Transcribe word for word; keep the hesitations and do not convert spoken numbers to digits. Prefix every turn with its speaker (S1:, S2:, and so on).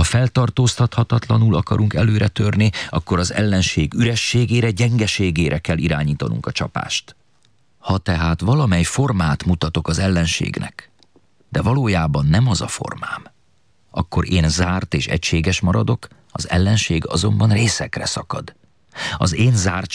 S1: feltartóztathatatlanul akarunk előre törni, akkor az ellenség ürességére, gyengeségére kell irányítanunk a csapást. Ha tehát valamely formát mutatok az ellenségnek, de valójában nem az a formám, akkor én zárt és egységes maradok, az ellenség azonban részekre szakad. Az én zárt